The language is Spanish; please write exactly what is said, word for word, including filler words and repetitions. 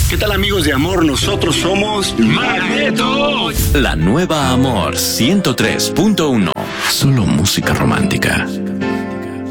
¿Qué tal, amigos de Amor? Nosotros somos Magneto. La nueva Amor ciento tres punto uno. Solo música romántica.